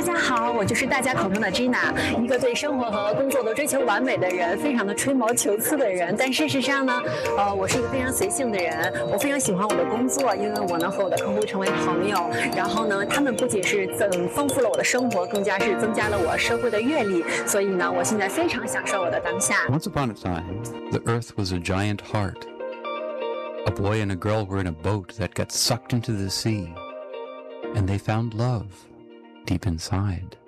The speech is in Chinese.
大家好，我就是大家口中的 Gina， 一个对生活和工作都追求完美的人，非常的吹毛求疵的人。但事实上呢，我是一个非常随性的人，我非常喜欢我的工作，因为我能和我的客户成为朋友。然后呢，他们不仅是丰富了我的生活，更加是增加了我社会的阅历。所以呢，我现在非常享受我的当下。 Once upon a time, the earth was a giant heart. A boy and a girl were in a boat that got sucked into the sea, and they found love deep inside.